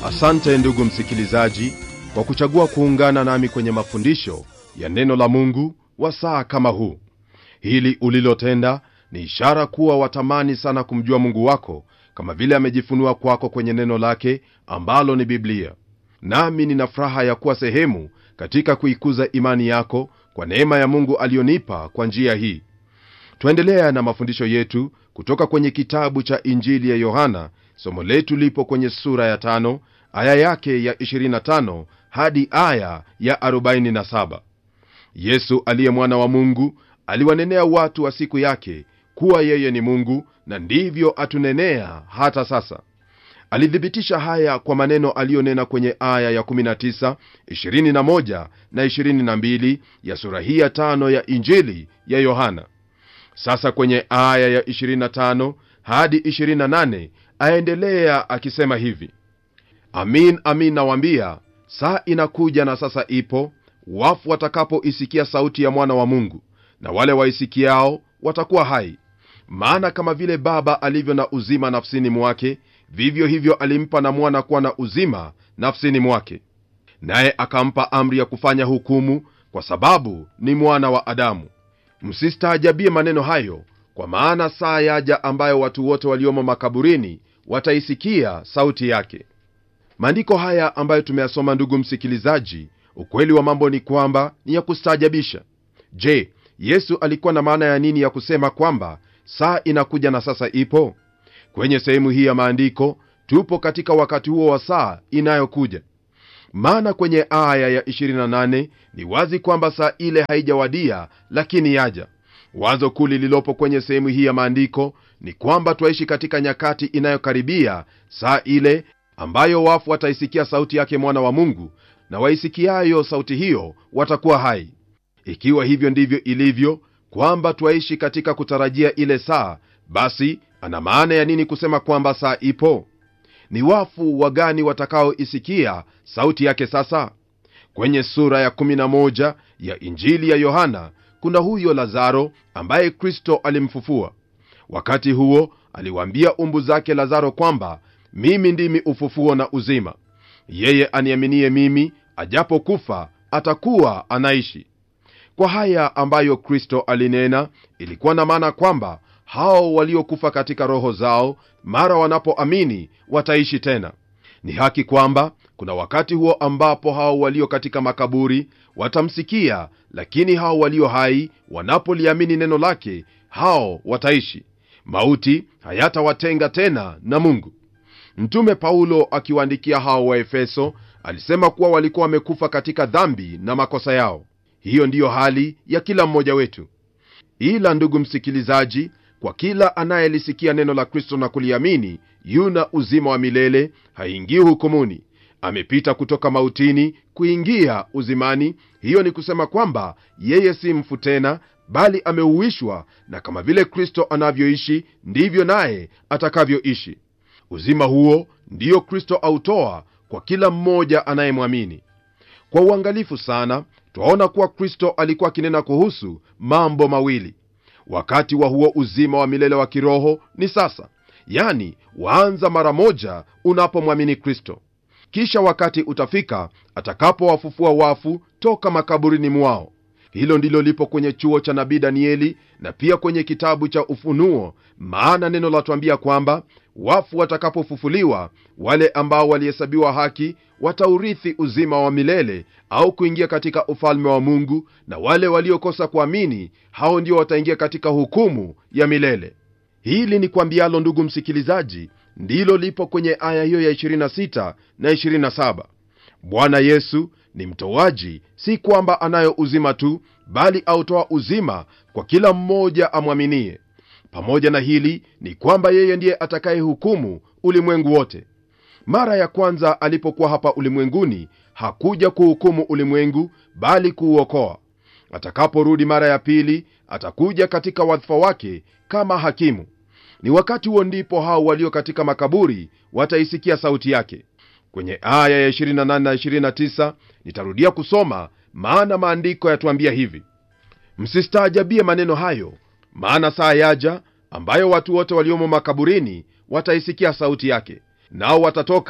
Asante ndugu msikilizaji kwa kuchagua kuungana nami kwenye mafundisho ya neno la Mungu wa saa kama huu. Hili ulilotenda ni ishara kuwa watamani sana kumjua Mungu wako kama vile amejifunua kwako kwenye neno lake ambalo ni Biblia. Nami nina furaha ya kuwa sehemu katika kuikuza imani yako kwa neema ya Mungu alionipa kwa njia hii. Tuendelea na mafundisho yetu kutoka kwenye kitabu cha Injili ya Yohana. Somo letu lipo kwenye sura ya 5 aya yake ya 25 hadi aya ya 47. Yesu aliye mwana wa Mungu aliwanenea watu wa siku yake kuwa yeye ni Mungu, na ndivyo atunenea hata sasa. Alithibitisha haya kwa maneno aliyonena kwenye aya ya 19, 21 na 22 ya sura hii ya 5 ya Injili ya Yohana. Sasa kwenye aya ya 25 hadi 28 aendelea akisema hivi: Amin, amin nawaambia, saa inakuja na sasa ipo, wafu watakapoisikia sauti ya mwana wa Mungu, na wale waisikiao watakuwa hai. Maana kama vile Baba alivyo na uzima nafsini mwake, vivyo hivyo alimpa na mwana kuwa na uzima nafsini mwake. Naye akampa amri ya kufanya hukumu, kwa sababu ni mwana wa Adamu. Msistaajabie maneno hayo, kwa maana saa yaja ambayo watu wote waliomo makaburini wataisikia sauti yake. Maandiko haya ambayo tumeyasoma, ndugu msikilizaji, ukweli wa mambo ni kwamba ni ya kustaajabisha. Je, Yesu alikuwa na maana ya nini ya kusema kwamba saa inakuja na sasa ipo? Kwenye sehemu hii ya maandiko tupo katika wakati huo wa saa inayokuja. Maana kwenye aya ya 28 ni wazi kwamba saa ile haijawadia, lakini yaja. Wazo kuu lililopo kwenye sehemu hii ya maandiko ni kwamba twaishi katika nyakati inayokaribia saa ile ambayo wafu wataisikia sauti yake mwana wa Mungu, na waisikiayo sauti hiyo watakuwa hai. Ikiwa hivyo ndivyo ilivyo kwamba twaishi katika kutarajia ile saa, basi ana maana ya nini kusema kwamba saa ipo? Ni wafu wagani watakaoisikia sauti yake sasa? Kwenye sura ya 11 ya Injili ya Yohana kuna huyo Lazaro ambaye Kristo alimfufua. Wakati huo aliwaambia umbu zake Lazaro kwamba mimi ndimi ufufuo na uzima. Yeye aniaminie mimi, ajapokufa atakuwa anaishi. Kwa haya ambayo Kristo alinena, ilikuwa na maana kwamba hao waliokufa katika roho zao, mara wanapoamini wataishi tena. Ni haki kwamba kuna wakati huo ambapo hao walio katika makaburi watamsikia, lakini hao walio hai wanapoliamini neno lake, hao wataishi. Mauti hayatawatenga tena na Mungu. Mtume Paulo akiwaandikia hao wa Efeso alisema kuwa walikuwa wamekufa katika dhambi na makosa yao. Hiyo ndiyo hali ya kila mmoja wetu. Ila ndugu msikilizaji, kwa kila anayelisikia neno la Kristo na kuliamini, yuna uzima wa milele, haingii hukumuni. Amepita kutoka mautini kuingia uzimani. Hiyo ni kusema kwamba yeye si mfu tena, bali ameuishwa, na kama vile Kristo anavyoishi ndivyo naye atakavyoishi. Uzima huo ndiyo Kristo autoa kwa kila mmoja anayemwamini. Kwa uangalifu sana twaona kuwa Kristo alikuwa akinena kuhusu mambo mawili. Wakati wa huo uzima wa milele wa kiroho ni sasa, yani waanza mara moja unapomwamini Kristo. Kisha wakati utafika atakapowafufua wafu toka makaburini mwao. Hilo ndilo lipo kwenye chuo cha nabii Danieli na pia kwenye kitabu cha Ufunuo, maana neno latuambia kwamba wafu watakapofufuliwa, wale ambao walihesabiwa haki wataurithi uzima wa milele au kuingia katika ufalme wa Mungu, na wale waliokosa kuamini, hao ndio wataingia katika hukumu ya milele. Hili ni kwambialo, ndugu msikilizaji, ndilo lipo kwenye aya hiyo ya 26 na 27. Bwana Yesu ni mtoaji, si kwamba anayo uzima tu, bali autoa uzima kwa kila mmoja amwaminie. Pamoja na hili ni kwamba yeye ndiye atakayehukumu ulimwengu wote. Mara ya kwanza alipokuwa hapa ulimwenguni, hakuja kuhukumu ulimwengu, bali kuuokoa. Atakaporudi mara ya pili, atakuja katika wadhifa wake kama hakimu. Ni wakati huo ndipo hao walio katika makaburi wataisikia sauti yake. Kwenye aya ya 28 na 29 nitarudia kusoma, maana maandiko yatuambia hivi: Msistaajabie maneno hayo, maana saa yaja ambayo watu wote waliomo makaburini wataisikia sauti yake, nao watatoka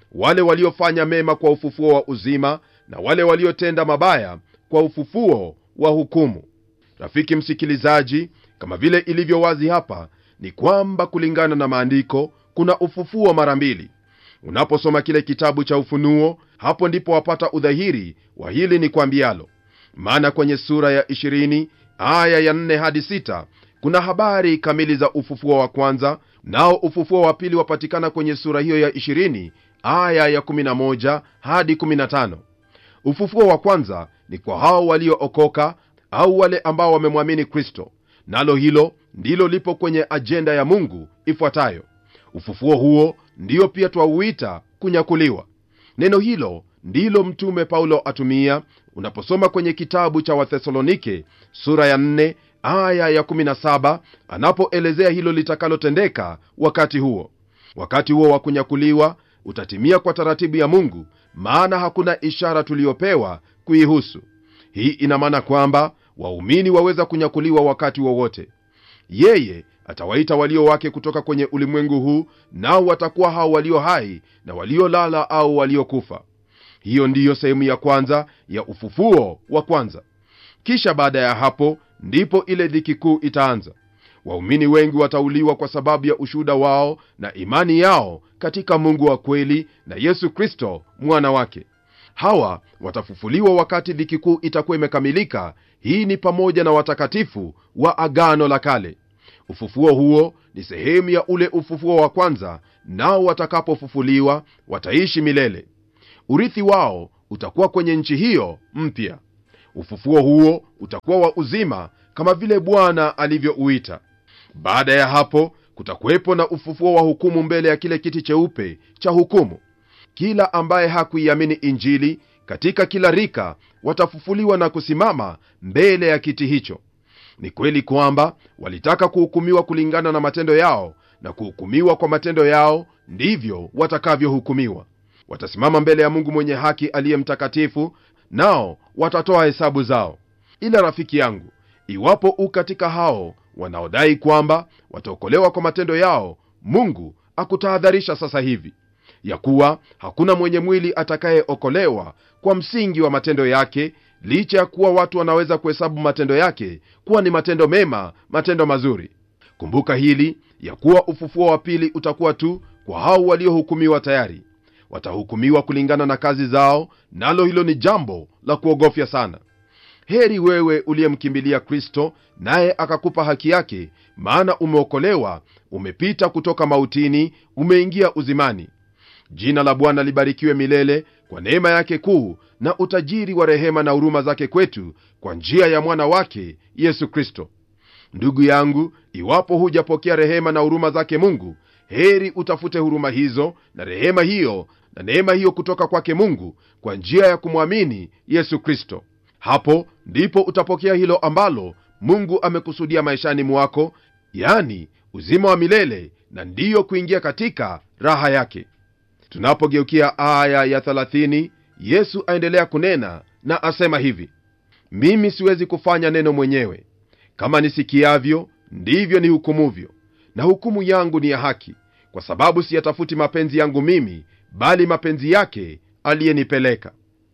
wale waliofanya mema kwa ufufuo wa uzima, na wale waliotenda mabaya kwa ufufuo wa hukumu. Rafiki msikilizaji, kama vile ilivyo wazi hapa, ni kwamba kulingana na maandiko kuna ufufuo mara mbili. Unaposoma kile kitabu cha Ufunuo, hapo ndipo wapata udhahiri wa hili ni kwambialo. Maana kwenye sura ya 20 aya ya 4 hadi 6 kuna habari kamili za ufufuo wa kwanza, nao ufufuo wa pili wapatikana kwenye sura hiyo ya 20 aya ya 11 hadi 15. Ufufuo wa kwanza ni kwa hao waliookoka au wale ambao wamemwamini Kristo, nalo hilo ndilo lipo kwenye ajenda ya Mungu ifuatayo. Ufufuo huo ndio pia twauita kunyakuliwa. Neno hilo ndilo mtume Paulo atumia unaposoma kwenye kitabu cha Wathesalonike sura ya 4 aya ya 17, anapoelezea hilo litakalotendeka wakati huo. Wakati huo wa kunyakuliwa utatimia kwa taratibu ya Mungu, maana hakuna ishara tuliyopewa kuihusu. Hii ina maana kwamba waumini waweza kunyakuliwa wakati wowote. Yeye atawaita walio wake kutoka kwenye ulimwengu huu, nao watakuwa hao walio hai na waliolala au waliokufa. Hiyo ndiyo sehemu ya kwanza ya ufufuo wa kwanza. Kisha baada ya hapo ndipo ile dhiki kuu itaanza. Waumini wengi watauliwa kwa sababu ya ushuhuda wao na imani yao katika Mungu wa kweli na Yesu Kristo mwana wake. Hawa watafufuliwa wakati dhiki kuu itakuwa imekamilika. Hii ni pamoja na watakatifu wa Agano la Kale. Ufufuo huo ni sehemu ya ule ufufuo wa kwanza, nao watakapofufuliwa wataishi milele. Urithi wao utakuwa kwenye nchi hiyo mpya. Ufufuo huo utakuwa wa uzima kama vile Bwana alivyouita. Baada ya hapo kutakuwepo na ufufuo wa hukumu mbele ya kile kiti cheupe cha hukumu. Kila ambaye hakuiamini Injili katika kila rika watafufuliwa na kusimama mbele ya kiti hicho. Ni kweli kwamba walitaka kuhukumiwa kulingana na matendo yao, na kuhukumiwa kwa matendo yao ndivyo watakavyohukumiwa. Watasimama mbele ya Mungu mwenye haki aliye mtakatifu, nao watatoa hesabu zao. Ila rafiki yangu, iwapo u katika hao wanaodai kwamba wataokolewa kwa matendo yao, Mungu akutahadharisha sasa hivi ya kuwa hakuna mwenye mwili atakayeokolewa kwa msingi wa matendo yake, licha ya kuwa watu wanaweza kuhesabu matendo yake kuwa ni matendo mema, matendo mazuri. Kumbuka hili ya kuwa ufufuo wa pili utakuwa tu kwa hao waliohukumiwa tayari. Watahukumiwa kulingana na kazi zao, nalo hilo ni jambo la kuogofya sana. Heri wewe uliyemkimbilia Kristo, naye akakupa haki yake, maana umeokolewa, umepita kutoka mautini, umeingia uzimani. Jina la Bwana libarikiwe milele kwa neema yake kuu na utajiri wa rehema na huruma zake kwetu kwa njia ya mwana wake Yesu Kristo. Ndugu yangu, iwapo hujapokea rehema na huruma zake Mungu, heri utafute huruma hizo na rehema hiyo na neema hiyo kutoka kwake Mungu kwa njia ya kumwamini Yesu Kristo. Hapo ndipo utapokea hilo ambalo Mungu amekusudia maishani mwako, yani uzima wa milele, na ndiyo kuingia katika raha yake. Tunapogeukia aya ya 30, Yesu aendelea kunena na asema hivi: mimi siwezi kufanya neno mwenyewe, kama nisikiavyo ndivyo nihukumuvyo, na hukumu yangu ni ya haki, kwa sababu siyatafuti mapenzi yangu mimi, bali mapenzi yake aliyenipeleka.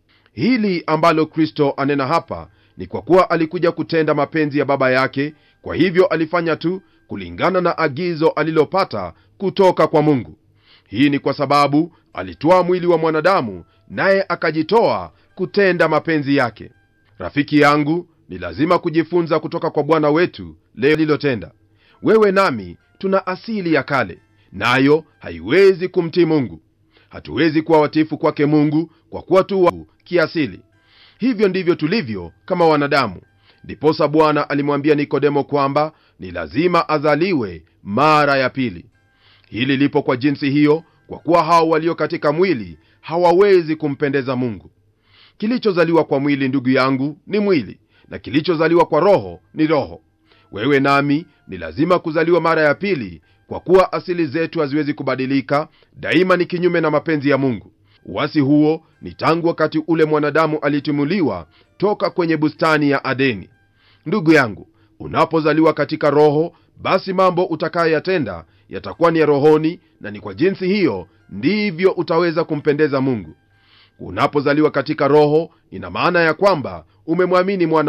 Hili ambalo Kristo anena hapa ni kwa kuwa alikuja kutenda mapenzi ya Baba yake, kwa hivyo alifanya tu kulingana na agizo alilopata kutoka kwa Mungu. Hii ni kwa sababu alitwaa mwili wa mwanadamu, naye akajitoa kutenda mapenzi yake. Rafiki yangu, ni lazima kujifunza kutoka kwa Bwana wetu leo lilotenda. Wewe nami tuna asili ya kale, nayo haiwezi kumtii Mungu. Hatuwezi kuwa watifu kwake Mungu kwa kuwa tu kiasili. Hivyo ndivyo tulivyo kama wanadamu. Ndiposa Bwana alimwambia Nikodemo kwamba ni lazima azaliwe mara ya pili. Hili lipo kwa jinsi hiyo kwa kuwa hao walio katika mwili hawawezi kumpendeza Mungu. Kilichozaliwa kwa mwili, ndugu yangu, ni mwili, na kilichozaliwa kwa roho ni roho. Wewe nami ni lazima kuzaliwa mara ya pili, kwa kuwa asili zetu haziwezi kubadilika, daima ni kinyume na mapenzi ya Mungu. Uasi huo ni tangu wakati ule mwanadamu alitimuliwa toka kwenye bustani ya Adeni. Ndugu yangu, unapozaliwa katika roho, basi mambo utakayoyatenda yatakuwa ni ya rohoni, na ni kwa jinsi hiyo ndivyo utaweza kumpendeza Mungu. Unapozaliwa katika roho, ina maana ya kwamba umemwamini mwana